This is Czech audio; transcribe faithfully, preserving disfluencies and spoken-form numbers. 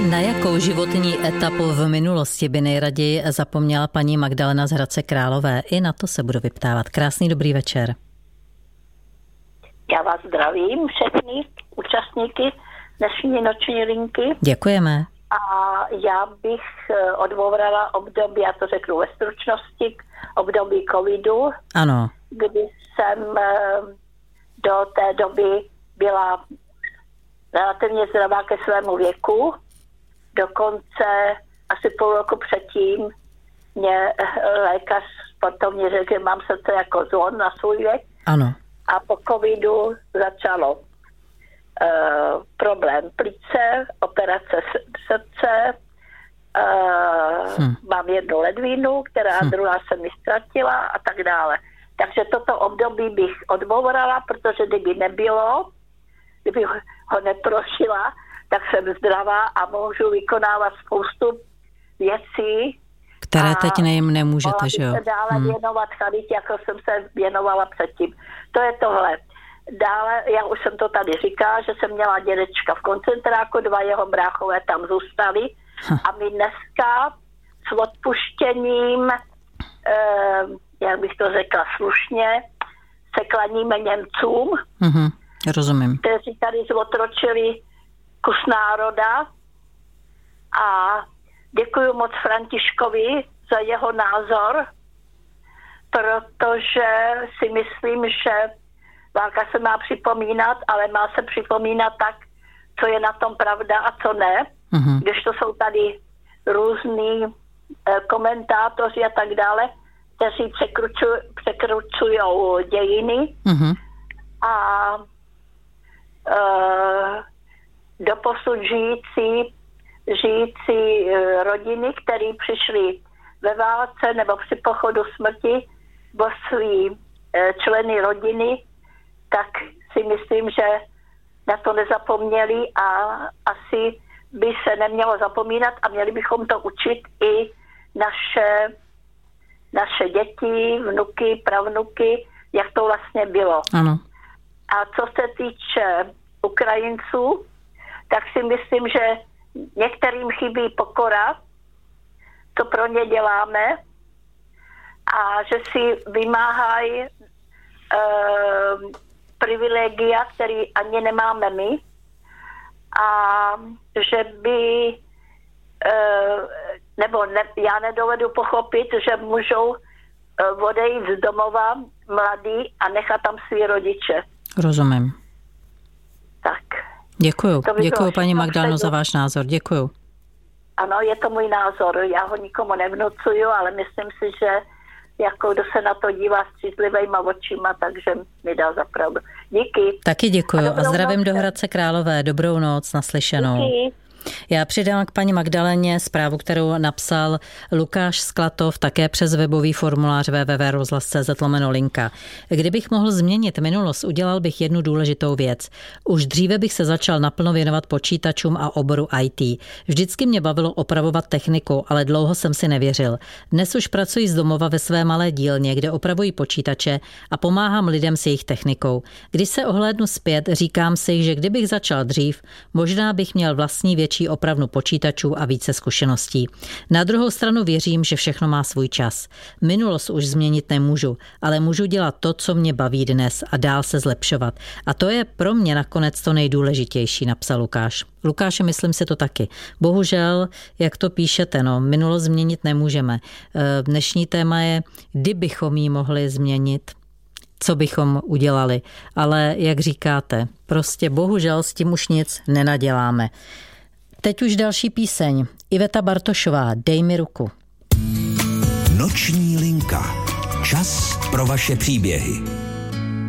Na jakou životní etapu v minulosti by nejraději zapomněla paní Magdalena z Hradce Králové? I na to se budu vyptávat. Krásný dobrý večer. Já vás zdravím, všechny účastníky dnešní noční linky. Děkujeme. A já bych odbourala období, já to řeknu ve stručnosti, období covidu. Ano. Kdy jsem do té doby byla relativně zdravá ke svému věku. Dokonce asi půl roku předtím mě lékař sportovně řekl, že mám srdce jako zvon na svůj věk. Ano. A po covidu začalo uh, problém plíce, operace srdce, uh, hm. mám jednu ledvinu, která hm. druhá se mi ztratila a tak dále. Takže toto období bych odbourala, protože kdyby nebylo, kdyby ho neprošila, tak jsem zdravá a můžu vykonávat spoustu věcí. Které teď nejim nemůžete, že jo? Se dále hmm. věnovat charitě, jako jsem se věnovala předtím. To je tohle. Dále, já už jsem to tady říkala, že jsem měla dědečka v koncentráku, dva jeho bráchové tam zůstali hm. a my dneska s odpuštěním, eh, jak bych to řekla slušně, se klaníme Němcům, hmm. Rozumím. Kteří tady zotročili kus národa a děkuji moc Františkovi za jeho názor, protože si myslím, že válka se má připomínat, ale má se připomínat tak, co je na tom pravda a co ne. Mm-hmm. Když to jsou tady různý eh, komentátoři a tak dále, kteří překrucují dějiny mm-hmm. a uh, doposud žijící žijící rodiny, které přišly ve válce nebo při pochodu smrti o svý členy rodiny, tak si myslím, že na to nezapomněli a asi by se nemělo zapomínat a měli bychom to učit i naše, naše děti, vnuky, pravnuky, jak to vlastně bylo. Ano. A co se týče Ukrajinců, tak si myslím, že některým chybí pokora, co pro ně děláme a že si vymáhají e, privilegia, které ani nemáme my a že by e, nebo ne, já nedovedu pochopit, že můžou e, odejít z domova mladí a nechat tam svý rodiče. Rozumím. Tak. Děkuju. Děkuju paní Magdaleno za váš názor. Děkuju. Ano, je to můj názor. Já ho nikomu nevnucuju, ale myslím si, že jako kdo se na to dívá střízlivejma očima, takže mi dá za pravdu. Díky. Taky děkuju a, a zdravím do Hradce Králové. Dobrou noc, naslyšenou. Díky. Já přidám k paní Magdaleně zprávu, kterou napsal Lukáš Sklatov také přes webový formulář w w w tečka rozhlas tečka c z lomeno linka. Kdybych mohl změnit minulost, udělal bych jednu důležitou věc. Už dříve bych se začal naplno věnovat počítačům a oboru í té. Vždycky mě bavilo opravovat techniku, ale dlouho jsem si nevěřil. Dnes už pracuji z domova ve své malé dílně, kde opravuji počítače a pomáhám lidem s jejich technikou. Když se ohlédnu zpět, říkám si, že kdybych začal dřív, možná bych měl vlastní větší opravnu počítačů a více zkušeností. Na druhou stranu věřím, že všechno má svůj čas. Minulost už změnit nemůžu, ale můžu dělat to, co mě baví dnes a dál se zlepšovat. A to je pro mě nakonec to nejdůležitější, napsal Lukáš. Lukáši, myslím si to taky. Bohužel, jak to píšete, no, minulost změnit nemůžeme. Dnešní téma je, kdybychom ji mohli změnit, co bychom udělali. Ale jak říkáte, prostě bohužel s tím už nic nenaděláme. Teď už další píseň. Iveta Bartošová, Dej mi ruku. Noční linka. Čas pro vaše příběhy.